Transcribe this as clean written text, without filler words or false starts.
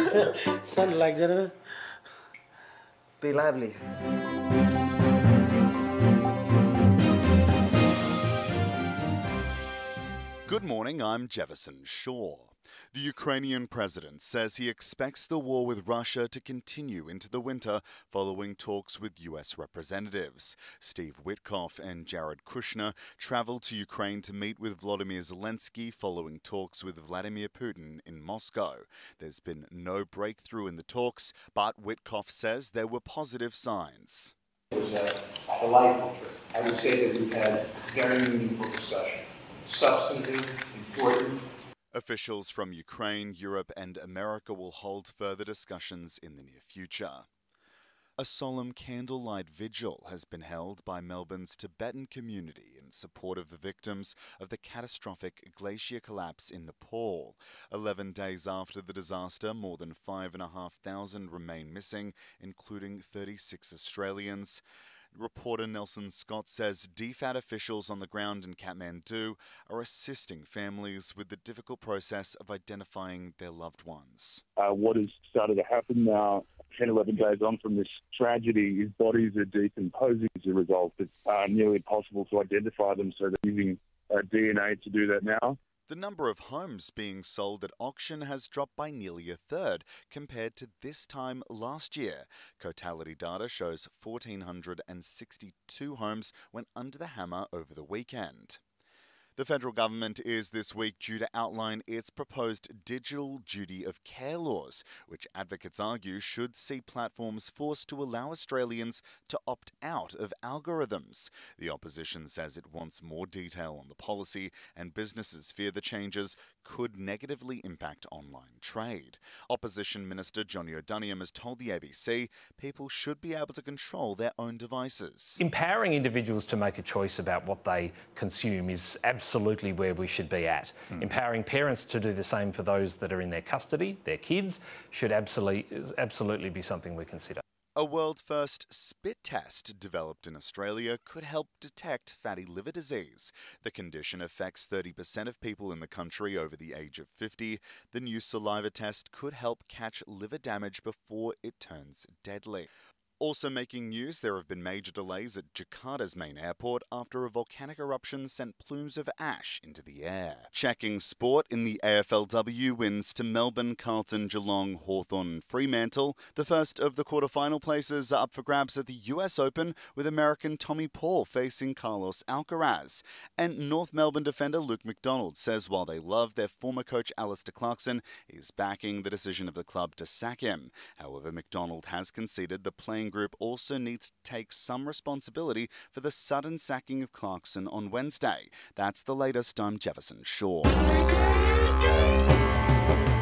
Sound like that, huh? Be lively. Good morning, I'm Jefferson Shaw. The Ukrainian president says he expects the war with Russia to continue into the winter following talks with US representatives. Steve Witkoff and Jared Kushner traveled to Ukraine to meet with Volodymyr Zelensky following talks with Vladimir Putin in Moscow. There's been no breakthrough in the talks, but Witkoff says there were positive signs. It was a delightful trip. I would say that we've had very meaningful discussion. Substantive, important. Officials from Ukraine, Europe and America will hold further discussions in the near future. A solemn candlelight vigil has been held by Melbourne's Tibetan community in support of the victims of the catastrophic glacier collapse in Nepal. 11 days after the disaster, more than 5,500 remain missing, including 36 Australians. Reporter Nelson Scott says DFAT officials on the ground in Kathmandu are assisting families with the difficult process of identifying their loved ones. What has started to happen now, 10, 11 days on from this tragedy, is bodies are decomposing as a result. It's nearly impossible to identify them, so they're using DNA to do that now. The number of homes being sold at auction has dropped by nearly a third compared to this time last year. Cotality data shows 1,462 homes went under the hammer over the weekend. The federal government is this week due to outline its proposed digital duty of care laws, which advocates argue should see platforms forced to allow Australians to opt out of algorithms. The opposition says it wants more detail on the policy, and businesses fear the changes could negatively impact online trade. Opposition Minister Johnny O'Donoghue has told the ABC people should be able to control their own devices. Empowering individuals to make a choice about what they consume is absolutely where we should be at. Empowering parents to do the same for those that are in their custody, their kids, should absolutely be something we consider. A world-first spit test developed in Australia could help detect fatty liver disease. The condition affects 30% of people in the country over the age of 50. The new saliva test could help catch liver damage before it turns deadly. Also making news, there have been major delays at Jakarta's main airport after a volcanic eruption sent plumes of ash into the air. Checking sport in the AFLW wins to Melbourne, Carlton, Geelong, Hawthorn and Fremantle. The first of the quarterfinal places are up for grabs at the US Open, with American Tommy Paul facing Carlos Alcaraz. And North Melbourne defender Luke McDonald says while they love their former coach Alistair Clarkson, he's backing the decision of the club to sack him. However, McDonald has conceded the playing group also needs to take some responsibility for the sudden sacking of Clarkson on Wednesday. That's the latest. I'm Jefferson Shaw.